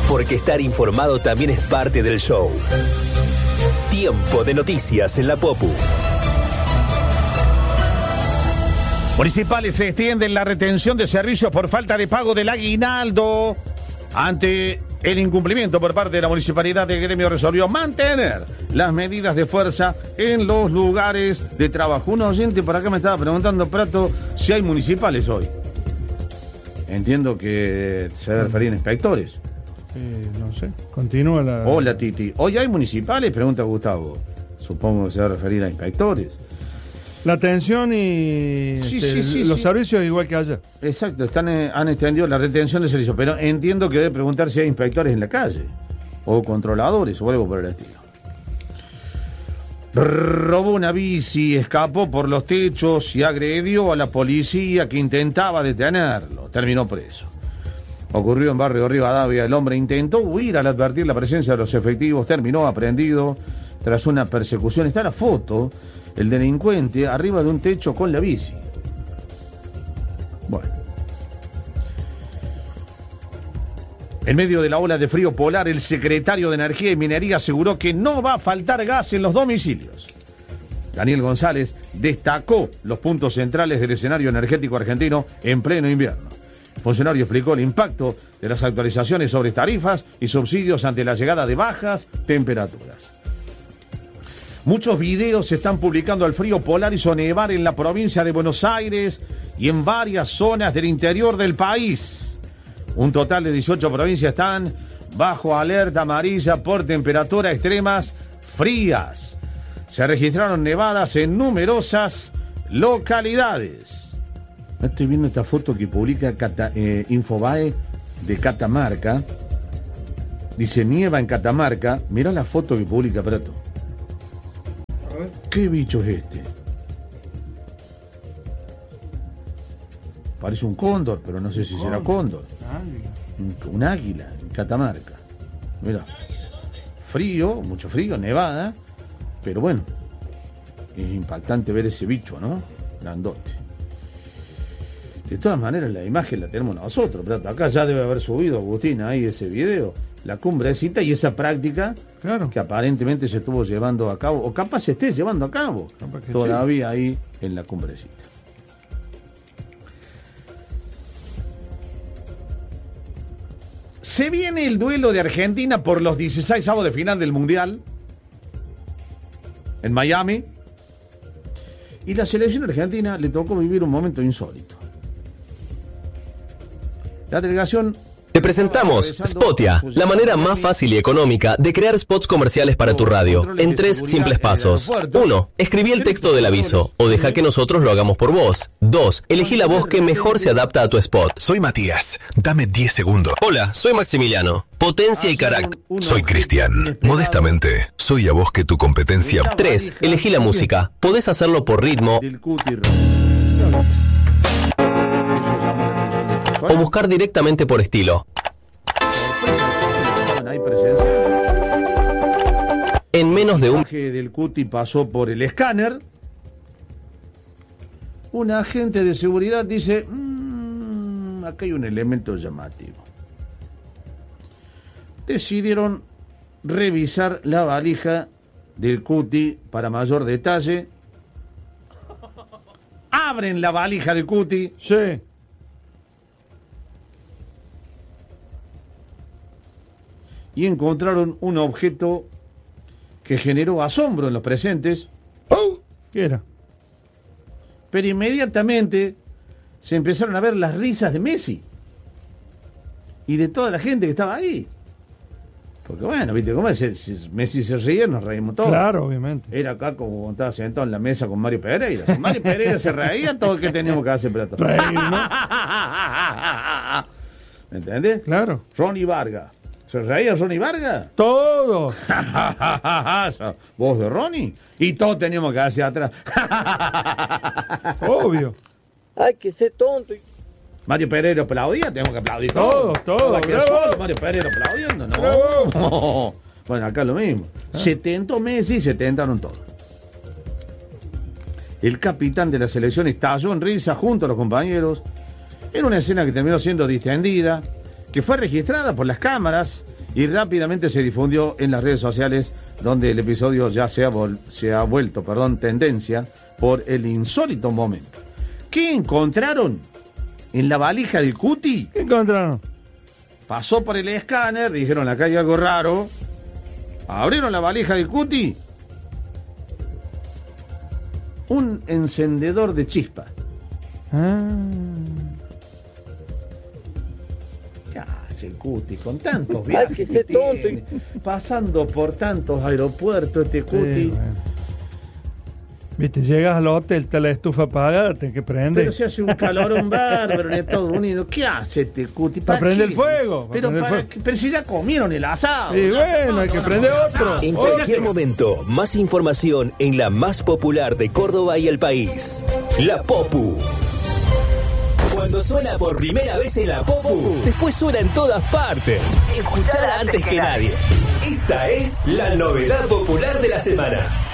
porque estar informado también es parte del show. Tiempo de noticias en la Popu. Municipales extienden la retención de servicios por falta de pago del aguinaldo. Ante el incumplimiento por parte de la municipalidad, del gremio resolvió mantener las medidas de fuerza en los lugares de trabajo. Un oyente por acá me estaba preguntando, Prato, si hay municipales hoy. Entiendo que se debe referir a inspectores. No sé, continúa la... Hola, Titi. ¿Hoy hay municipales? Pregunta Gustavo. Supongo que se debe referir a inspectores. La atención y los servicios igual que ayer. Exacto, han extendido la retención de servicios, pero entiendo que debe preguntar si hay inspectores en la calle, o controladores, o algo por el estilo. Robó una bici, escapó por los techos y agredió a la policía que intentaba detenerlo. Terminó preso. Ocurrió en barrio Rivadavia. El hombre intentó huir al advertir la presencia de los efectivos. Terminó aprehendido tras una persecución. Está la foto, el delincuente arriba de un techo con la bici. Bueno. En medio de la ola de frío polar, el secretario de Energía y Minería aseguró que no va a faltar gas en los domicilios. Daniel González destacó los puntos centrales del escenario energético argentino en pleno invierno. El funcionario explicó el impacto de las actualizaciones sobre tarifas y subsidios ante la llegada de bajas temperaturas. Muchos videos se están publicando al frío polar hizo nevar en la provincia de Buenos Aires y en varias zonas del interior del país. Un total de 18 provincias están bajo alerta amarilla por temperaturas extremas frías. Se registraron nevadas en numerosas localidades. Estoy viendo esta foto que publica Infobae de Catamarca. Dice nieva en Catamarca. Mirá la foto que publica Prato. ¿Qué bicho es este? Parece un cóndor, pero no sé si será cóndor. Un águila en Catamarca. Mira, frío, mucho frío, nevada, pero bueno, es impactante ver ese bicho, ¿no? Grandote. De todas maneras, la imagen la tenemos nosotros, pero acá ya debe haber subido, Agustín, ahí ese video, la cumbrecita y esa práctica, claro, que aparentemente se estuvo llevando a cabo, o capaz se esté llevando a cabo, todavía sí, ahí en la cumbrecita. Se viene el duelo de Argentina por los 16avos de final del Mundial en Miami. Y la selección argentina le tocó vivir un momento insólito. La delegación... Te presentamos Spotia, la manera más fácil y económica de crear spots comerciales para tu radio, en 3 simples pasos. 1. Escribí el texto del aviso, o deja que nosotros lo hagamos por vos. 2. Elegí la voz que mejor se adapta a tu spot. Soy Matías, dame 10 segundos. Hola, soy Maximiliano. Potencia y carácter. Soy Cristian. Modestamente, soy a vos que tu competencia. 3. Elegí la música. Podés hacerlo por ritmo o buscar directamente por estilo. En menos de un... El del Cuti pasó por el escáner. Un agente de seguridad dice, acá hay un elemento llamativo. Decidieron revisar la valija del Cuti para mayor detalle. Abren la valija del Cuti. Sí. Y encontraron un objeto que generó asombro en los presentes. ¿Qué era? Pero inmediatamente se empezaron a ver las risas de Messi y de toda la gente que estaba ahí. Porque bueno, viste cómo es, si Messi se reía, nos reímos todos. Claro, obviamente. Era acá como estaba sentado en la mesa con Mario Pereira. Si Mario Pereira se reía, todo el que teníamos que hacer plato. ¿Me entendés? Claro. Ronnie Vargas. ¿Se reía Ronnie Vargas? Todo. ¿Vos de Ronnie? Y todos teníamos que hacer atrás. Obvio. Hay que ser tonto. Mario Pereira aplaudía, tenemos que aplaudir todo. Mario Pereira aplaudiendo, no. Bueno, acá lo mismo. Se tentó Messi y se tentaron todos. El capitán de la selección estalló en risa junto a los compañeros en una escena que terminó siendo distendida, que fue registrada por las cámaras y rápidamente se difundió en las redes sociales, donde el episodio ya se ha vuelto tendencia por el insólito momento. ¿Qué encontraron en la valija del Cuti? ¿Qué encontraron? Pasó por el escáner, dijeron acá hay algo raro, abrieron la valija del Cuti, un encendedor de chispa. ¿Qué hace el Cuti con tantos viajes? Hay que ser tonto. Pasando por tantos aeropuertos este Cuti. Sí, bueno. Viste, llegas al hotel, está la estufa apagada, tenés que prender. Pero se hace un calorón bárbaro en Estados Unidos. ¿Qué hace este Cuti? Para prender el fuego. Pero si ya comieron el asado. Sí, bueno, hay que prender otro. En cualquier momento, más información en la más popular de Córdoba y el país. La Popu. Cuando suena por primera vez en la Popu, después suena en todas partes. Escuchala antes que nadie. Esta es la novedad popular de la semana.